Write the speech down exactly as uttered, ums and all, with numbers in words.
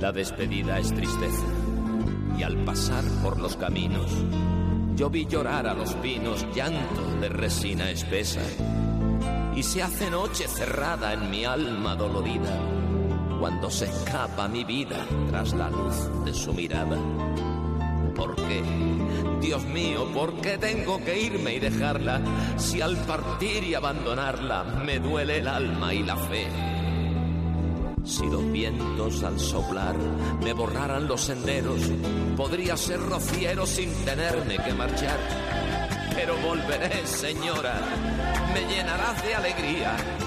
La despedida es tristeza, y al pasar por los caminos, yo vi llorar a los pinos llanto de resina espesa. Y se hace noche cerrada en mi alma dolorida, cuando se escapa mi vida tras la luz de su mirada. ¿Por qué? Dios mío, ¿por qué tengo que irme y dejarla? Si al partir y abandonarla me duele el alma y la fe. Si los vientos al soplar me borraran los senderos, podría ser rociero sin tenerme que marchar. Pero volveré, señora, me llenarás de alegría